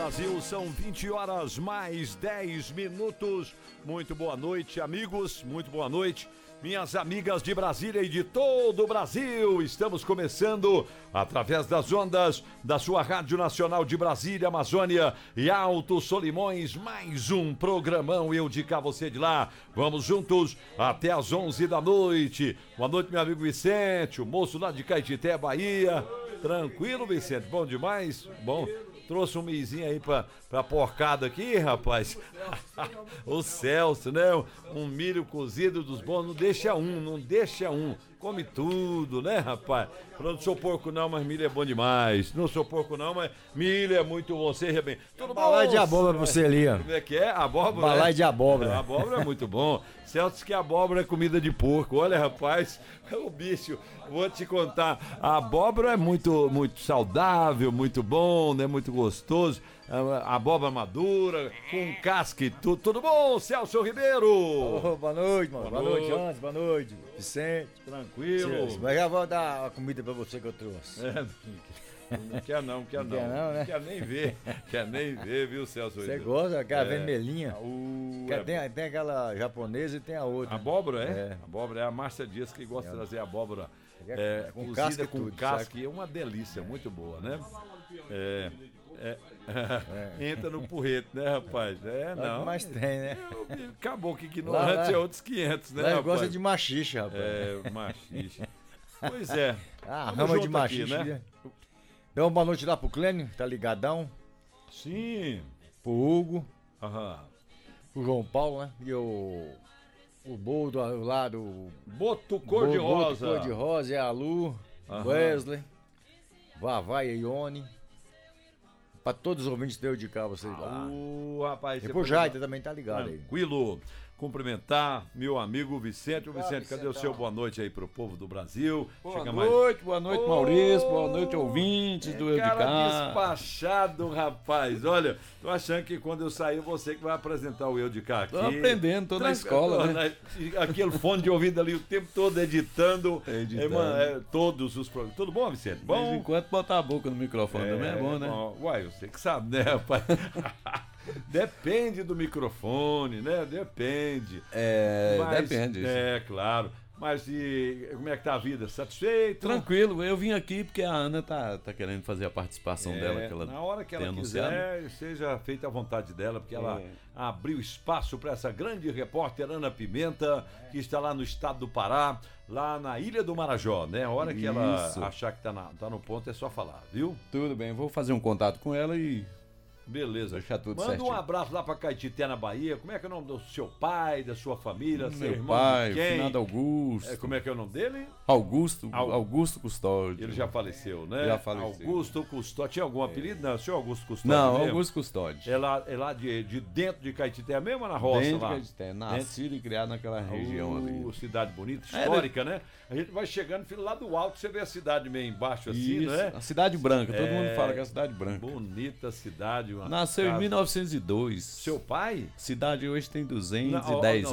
Brasil, são 20 horas mais 10 minutos. Muito boa noite, amigos, muito boa noite, minhas amigas de Brasília e de todo o Brasil. Estamos começando através das ondas da sua Rádio Nacional de Brasília, Amazônia e Alto Solimões, mais um programão Eu de Cá, Você de Lá. Vamos juntos até às 11 da noite. Boa noite, meu amigo Vicente, o moço lá de Caetité, Bahia. Tranquilo, Vicente? Bom demais? Bom. Trouxe um mizinho aí pra porcada aqui, rapaz. O Celso, né? Um milho cozido dos bons. Não deixa um. Come tudo, né, rapaz? Eu não sou porco não, mas milho é bom demais. Não sou porco não, mas milho é muito bom. Seja bem. Tudo bom? Balai de abóbora pra você ali, ó. Como é que é? Abóbora? Balai de abóbora. A abóbora é muito bom. Celso que a abóbora é comida de porco. Olha, rapaz, o bicho, vou te contar. A abóbora é muito saudável, muito bom, né? Muito gostoso. A abóbora madura, com casca e tudo. Tudo bom, Celso Ribeiro? Oh, boa noite, mano. Boa noite, Hans. Boa noite, Vicente. Tranquilo. Mas já vou dar a comida pra você que eu trouxe. Não quer não. Não quer não, né? Quer nem ver, viu, Celso? Você gosta? Aquela vermelhinha. Tem aquela japonesa e tem a outra. Abóbora, é? Abóbora é a Márcia Dias que gosta de trazer abóbora com cozida casca com tudo, casca, sabe? e é uma delícia, muito boa, né? Entra no porrete, né, rapaz? Não. Mas tem, né? Acabou que ignorante é outros 500, né, rapaz? Gosta de machixe, rapaz. Machixe. Pois é. Rama de machixe, aqui, né? Dá uma boa noite lá pro Clênio, tá ligadão? Sim. Pro Hugo. Aham. O João Paulo, né? E o Boldo lá do... Boto Cor-de-Rosa. Boto Cor-de-Rosa, é a Lu, Wesley, Vavá e Ione. Pra todos os ouvintes deu de cá, vocês lá. Rapaz. E pro Jaita também tá ligado aí. Tranquilo. Cumprimentar meu amigo Vicente. Vicente, cadê o seu boa noite aí pro povo do Brasil? Boa noite, Maurício. Boa noite, ouvintes do Eu de Cá. Cara despachado, rapaz. Olha, tô achando que quando eu sair, você que vai apresentar o Eu de Cá aqui. Tô aprendendo, tô na escola, né? Aquele fone de ouvido ali o tempo todo editando. Todos os programas. Tudo bom, Vicente? De Bom? vez em quando botar a boca no microfone também é bom, né? Uai, você que sabe, né, rapaz? Depende do microfone, né? Depende. Depende. Claro. Mas e como é que tá a vida? Satisfeito? Tranquilo, eu vim aqui porque a Ana tá querendo fazer a participação dela. Que ela na hora que ela quiser, seja feita a vontade dela, porque ela abriu espaço para essa grande repórter Ana Pimenta, que está lá no estado do Pará, lá na Ilha do Marajó, né? A hora que ela achar que tá no ponto, é só falar, viu? Tudo bem, vou fazer um contato com ela e... Beleza. Deixar tudo Manda certinho. um abraço lá pra Caetité, na Bahia. Como é que é o nome do seu pai, da sua família, seu Meu irmão? pai, de quem? finado Augusto. Como é que é o nome dele? Augusto Custódio. Ele já faleceu, né? Já faleceu. Augusto Custódio. Tinha algum apelido? Não, senhor Augusto Custódio Não, mesmo? Augusto Custódio. É lá de dentro de Caetité mesmo ou na roça Dentro lá? de Caetité, nascido e criado naquela região ali. Cidade bonita, histórica, né? A gente vai chegando, filho, lá do alto, você vê a cidade meio embaixo assim, né? A Cidade Branca, todo mundo fala que é a Cidade Branca. Bonita cidade. Nasceu em 1902. Seu pai? Cidade hoje tem 210 não,